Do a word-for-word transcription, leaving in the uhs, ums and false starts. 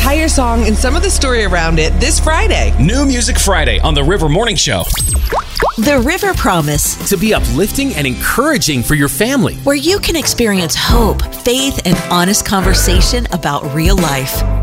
entire song and some of the story around it this Friday. New Music Friday on The River Morning Show. The River Promise. To be uplifting and encouraging for your family. Where you can experience hope, faith, and honest conversation about real life.